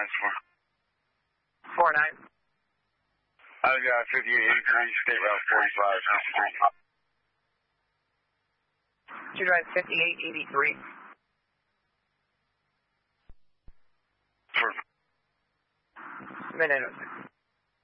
lines for? 49. I've got 5883, State Route 45. You drive 5883. Perfect. Minute.